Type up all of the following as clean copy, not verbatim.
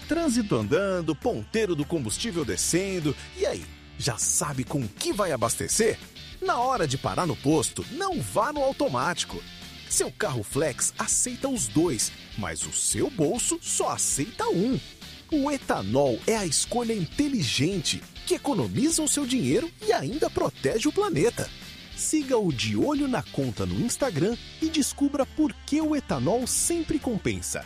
Trânsito andando, ponteiro do combustível descendo. E aí, já sabe com que vai abastecer? Na hora de parar no posto, não vá no automático. Seu carro flex aceita os dois, mas o seu bolso só aceita um. O etanol é a escolha inteligente, que economiza o seu dinheiro e ainda protege o planeta. Siga o De Olho na Conta no Instagram e descubra por que o etanol sempre compensa.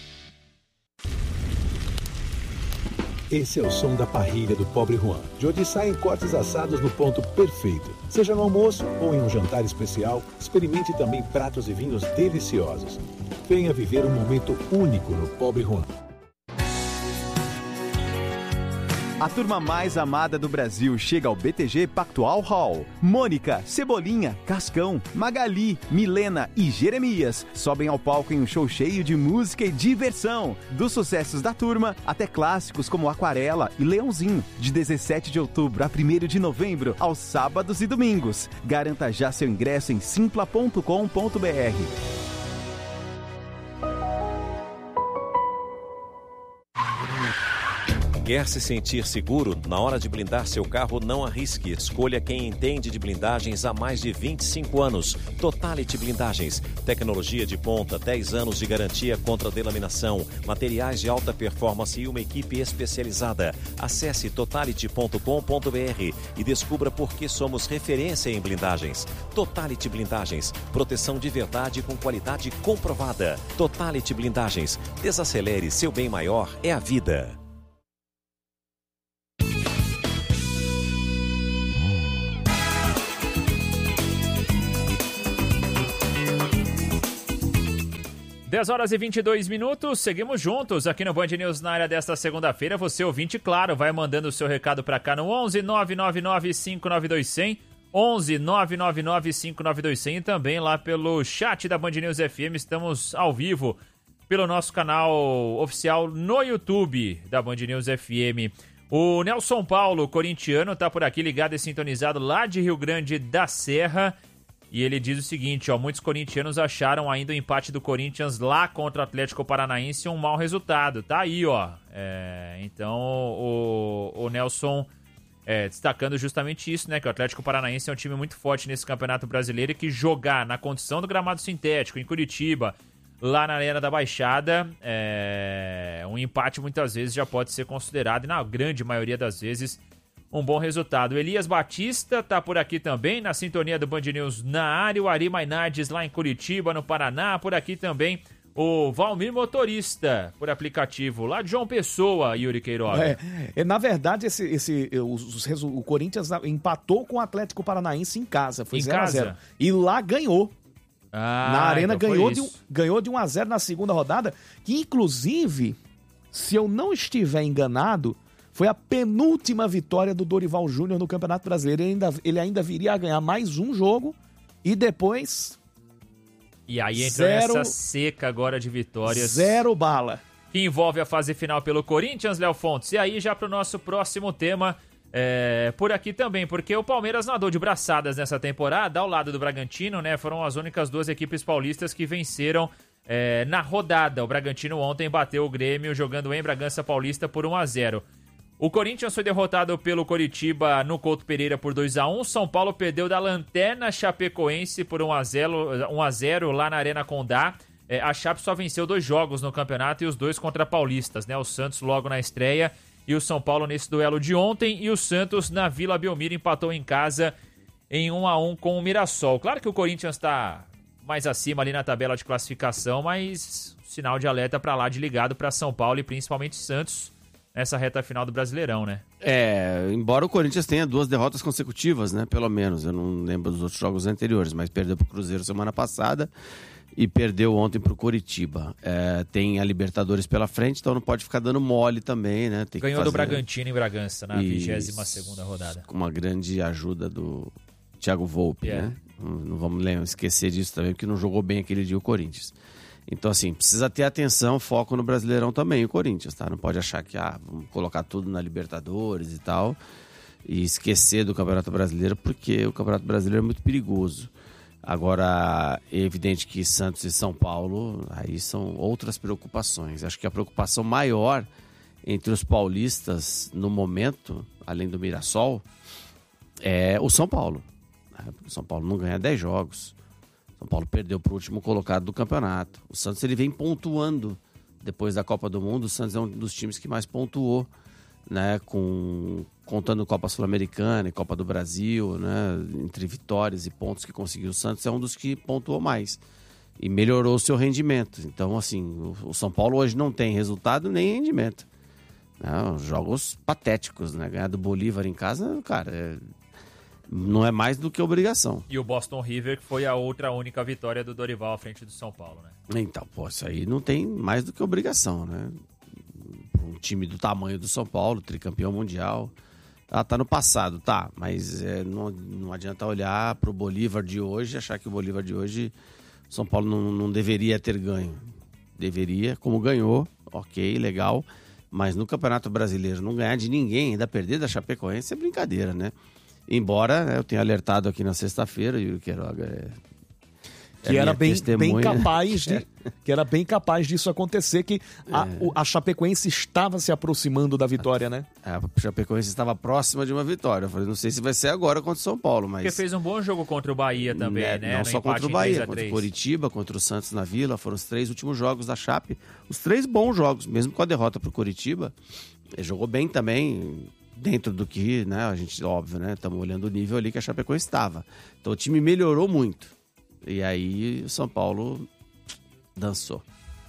Esse é o som da parrilha do Pobre Juan, de onde saem cortes assados no ponto perfeito. Seja no almoço ou em um jantar especial, experimente também pratos e vinhos deliciosos. Venha viver um momento único no Pobre Juan. A turma mais amada do Brasil chega ao BTG Pactual Hall. Mônica, Cebolinha, Cascão, Magali, Milena e Jeremias sobem ao palco em um show cheio de música e diversão. Dos sucessos da turma até clássicos como Aquarela e Leãozinho. De 17 de outubro a 1º de novembro, aos sábados e domingos. Garanta já seu ingresso em simpla.com.br. Quer se sentir seguro? Na hora de blindar seu carro, não arrisque. Escolha quem entende de blindagens há mais de 25 anos. Totality Blindagens. Tecnologia de ponta, 10 anos de garantia contra delaminação, materiais de alta performance e uma equipe especializada. Acesse totality.com.br e descubra por que somos referência em blindagens. Totality Blindagens. Proteção de verdade com qualidade comprovada. Totality Blindagens. Desacelere, seu bem maior é a vida. Dez horas e 22 minutos, seguimos juntos aqui no Band News na área desta segunda-feira. Você, ouvinte, claro, vai mandando o seu recado para cá no 11 999 592 100, 11 999 592 100 e também lá pelo chat da Band News FM. Estamos ao vivo pelo nosso canal oficial no YouTube da Band News FM. O Nelson Paulo, corintiano, tá por aqui ligado e sintonizado lá de Rio Grande da Serra. E ele diz o seguinte, ó, muitos corintianos acharam ainda o empate do Corinthians lá contra o Atlético Paranaense um mau resultado. Tá aí, ó. Então, o Nelson destacando justamente isso, né? Que o Atlético Paranaense é um time muito forte nesse Campeonato Brasileiro e que jogar na condição do gramado sintético em Curitiba, lá na Arena da Baixada, um empate muitas vezes já pode ser considerado, e na grande maioria das vezes, um bom resultado. Elias Batista tá por aqui também, na sintonia do Band News na área. O Ari Mainardes lá em Curitiba, no Paraná. Por aqui também o Valmir Motorista, por aplicativo, lá de João Pessoa, Yuri Queiroga. Na verdade, o Corinthians empatou com o Atlético Paranaense em casa. Foi 0-0. E lá ganhou. Na Arena então ganhou de 1-0 na segunda rodada, que inclusive, se eu não estiver enganado, foi a penúltima vitória do Dorival Júnior no Campeonato Brasileiro. Ele ainda viria a ganhar mais um jogo e depois... E aí entra nessa seca agora de vitórias. 0 bala. Que envolve a fase final pelo Corinthians, Léo Fontes. E aí já pro nosso próximo tema, por aqui também, porque o Palmeiras nadou de braçadas nessa temporada, ao lado do Bragantino, né? Foram as únicas duas equipes paulistas que venceram na rodada. O Bragantino ontem bateu o Grêmio jogando em Bragança Paulista por 1-0. O Corinthians foi derrotado pelo Coritiba no Couto Pereira por 2-1. São Paulo perdeu da Lanterna Chapecoense por 1-0 lá na Arena Condá. A Chape só venceu 2 jogos no campeonato e os 2 contra paulistas, né? O Santos logo na estreia e o São Paulo nesse duelo de ontem. E o Santos na Vila Belmiro empatou em casa em 1-1 com o Mirassol. Claro que o Corinthians está mais acima ali na tabela de classificação, mas sinal de alerta para lá de ligado para São Paulo e principalmente Santos nessa reta final do Brasileirão, né? Embora o Corinthians tenha 2 derrotas consecutivas, né? Pelo menos, eu não lembro dos outros jogos anteriores, mas perdeu pro Cruzeiro semana passada e perdeu ontem pro Coritiba. Tem a Libertadores pela frente, então não pode ficar dando mole também, né? Ganhou do Bragantino em Bragança na 22ª rodada. Com uma grande ajuda do Thiago Volpe, né? Não vamos esquecer disso também, porque não jogou bem aquele dia o Corinthians. Então, assim, precisa ter atenção, foco no Brasileirão também, o Corinthians, tá? Não pode achar que, vamos colocar tudo na Libertadores e tal, e esquecer do Campeonato Brasileiro, porque o Campeonato Brasileiro é muito perigoso. Agora, é evidente que Santos e São Paulo, aí são outras preocupações. Acho que a preocupação maior entre os paulistas no momento, além do Mirassol, é o São Paulo. O São Paulo não ganha 10 jogos. O São Paulo perdeu para o último colocado do campeonato. O Santos ele vem pontuando depois da Copa do Mundo. O Santos é um dos times que mais pontuou, né, contando Copa Sul-Americana e Copa do Brasil, né, entre vitórias e pontos que conseguiu. O Santos é um dos que pontuou mais e melhorou o seu rendimento. Então, assim, o São Paulo hoje não tem resultado nem rendimento. Não, jogos patéticos, né? Ganhar do Bolívar em casa, cara, não é mais do que obrigação. E o Boston River, que foi a outra única vitória do Dorival à frente do São Paulo, né? Então, pô, isso aí não tem mais do que obrigação, né? Um time do tamanho do São Paulo, tricampeão mundial, tá no passado, tá, mas não adianta olhar pro Bolívar de hoje e achar que o Bolívar de hoje, o São Paulo não deveria ter ganho. Deveria, como ganhou, ok, legal. Mas no Campeonato Brasileiro não ganhar de ninguém, ainda perder da Chapecoense é brincadeira, né? Embora, né, eu tenha alertado aqui na sexta-feira, Yuri Queiroga, que era bem capaz que era bem capaz disso acontecer, que a Chapecoense estava se aproximando da vitória, né? A Chapecoense estava próxima de uma vitória. Eu falei, não sei se vai ser agora contra o São Paulo, mas... Porque fez um bom jogo contra o Bahia também, né? Não só contra o Bahia, contra o Coritiba, contra o Santos na Vila, foram os 3 últimos jogos da Chape. Os 3 bons jogos, mesmo com a derrota pro Coritiba. Ele jogou bem também, dentro do que, né, a gente, óbvio, né, estamos olhando o nível ali que a Chapecoense estava. Então o time melhorou muito. E aí o São Paulo dançou.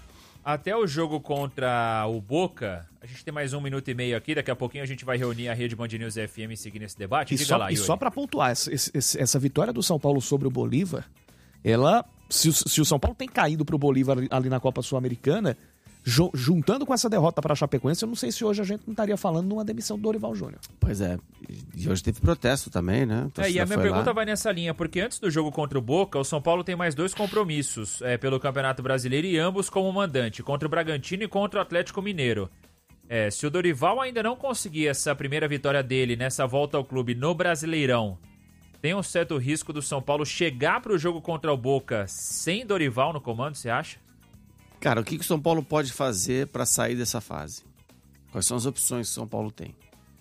Até o jogo contra o Boca, a gente tem mais 1 minuto e meio aqui, daqui a pouquinho a gente vai reunir a Rede Band News FM e seguir nesse debate. E só para pontuar, essa vitória do São Paulo sobre o Bolívar, ela, se o São Paulo tem caído pro Bolívar ali na Copa Sul-Americana, juntando com essa derrota para a Chapecoense, eu não sei se hoje a gente não estaria falando numa demissão do Dorival Júnior. Pois é, e hoje teve protesto também, né? E a minha pergunta vai nessa linha, porque antes do jogo contra o Boca, o São Paulo tem mais 2 compromissos pelo Campeonato Brasileiro e ambos como mandante, contra o Bragantino e contra o Atlético Mineiro. Se o Dorival ainda não conseguir essa primeira vitória dele nessa volta ao clube no Brasileirão, tem um certo risco do São Paulo chegar para o jogo contra o Boca sem Dorival no comando, você acha? Cara, o que o São Paulo pode fazer para sair dessa fase? Quais são as opções que o São Paulo tem?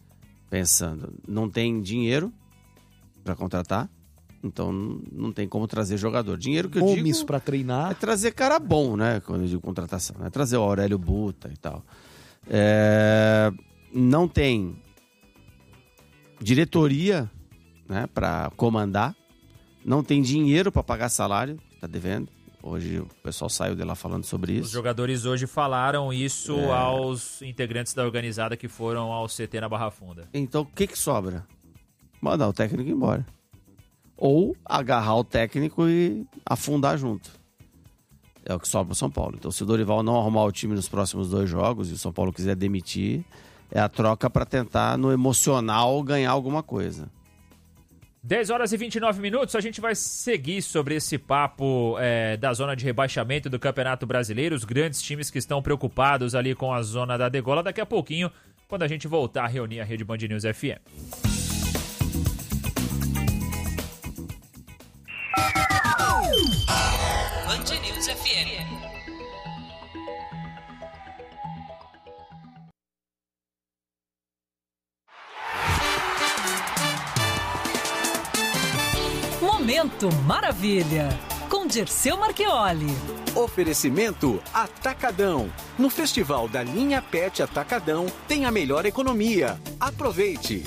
Pensando, não tem dinheiro para contratar, então não tem como trazer jogador. Dinheiro que eu digo... Homens para treinar. É trazer cara bom, né? Quando eu digo contratação. É trazer o Aurélio Buta e tal. Não tem diretoria, né, para comandar. Não tem dinheiro para pagar salário, tá devendo. Hoje o pessoal saiu de lá falando sobre isso. Os jogadores hoje falaram isso aos integrantes da organizada que foram ao CT na Barra Funda. Então o que sobra? Mandar o técnico embora. Ou agarrar o técnico e afundar junto. É o que sobra pro São Paulo. Então se o Dorival não arrumar o time nos próximos 2 jogos e o São Paulo quiser demitir, é a troca para tentar no emocional ganhar alguma coisa. 10 horas e 29 minutos, a gente vai seguir sobre esse papo da zona de rebaixamento do Campeonato Brasileiro, os grandes times que estão preocupados ali com a zona da degola, daqui a pouquinho, quando a gente voltar a reunir a Rede Band News FM. Band News FM. Momento Maravilha, com Dirceu Marchioli. Oferecimento Atacadão. No Festival da Linha Pet Atacadão tem a melhor economia. Aproveite.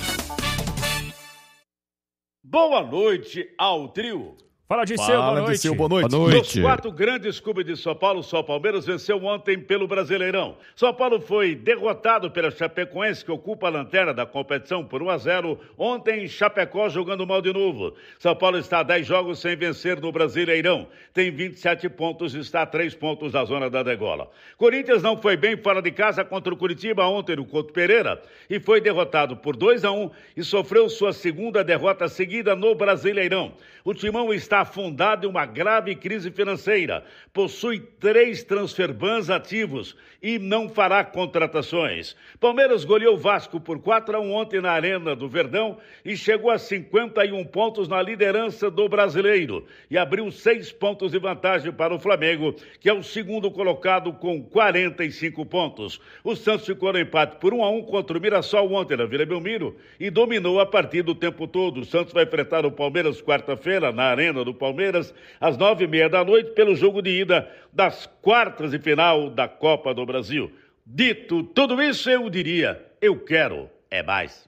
Boa noite ao trio. Fala, Dirceu, boa noite. Dirceu, boa noite. Boa noite. Nos 4 grandes clubes de São Paulo, só o Palmeiras venceu ontem pelo Brasileirão. São Paulo foi derrotado pela Chapecoense, que ocupa a lanterna da competição por 1-0. Ontem, Chapecó jogando mal de novo. São Paulo está a 10 jogos sem vencer no Brasileirão. Tem 27 pontos e está a 3 pontos da zona da degola. Corinthians não foi bem fora de casa contra o Curitiba ontem no Couto Pereira e foi derrotado por 2-1 e sofreu sua segunda derrota seguida no Brasileirão. O Timão está afundado em uma grave crise financeira, possui 3 transferbans ativos e não fará contratações. Palmeiras goleou o Vasco por 4-1 ontem na Arena do Verdão e chegou a 51 pontos na liderança do Brasileiro e abriu 6 pontos de vantagem para o Flamengo, que é o segundo colocado com 45 pontos. O Santos ficou no empate por 1-1 contra o Mirassol ontem na Vila Belmiro e dominou a partida o tempo todo. O Santos vai enfrentar o Palmeiras quarta-feira na Arena do Palmeiras às 9h30 da noite pelo jogo de ida das quartas de final da Copa do Brasil. Dito tudo isso, eu diria, eu quero é mais.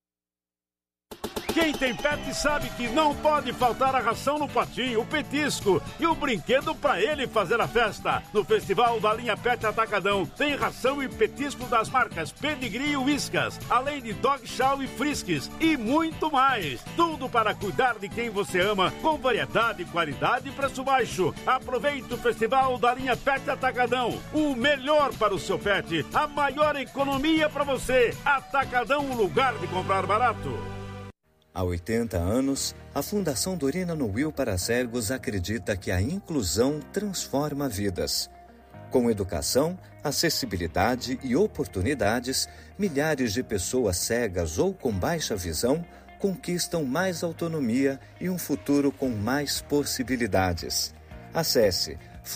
Quem tem pet sabe que não pode faltar a ração no potinho, o petisco e o brinquedo para ele fazer a festa. No Festival da Linha Pet Atacadão tem ração e petisco das marcas Pedigree e Whiskas, além de Dog Chow e Friskies e muito mais. Tudo para cuidar de quem você ama, com variedade, qualidade e preço baixo. Aproveite o Festival da Linha Pet Atacadão, o melhor para o seu pet, a maior economia para você. Atacadão, um lugar de comprar barato. Há 80 anos, a Fundação Dorina Noil para Cegos acredita que a inclusão transforma vidas. Com educação, acessibilidade e oportunidades, milhares de pessoas cegas ou com baixa visão conquistam mais autonomia e um futuro com mais possibilidades. Acesse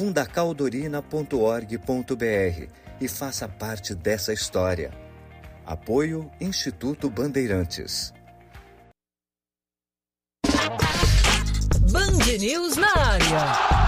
fundacaldorina.org.br e faça parte dessa história. Apoio Instituto Bandeirantes. Band News na área.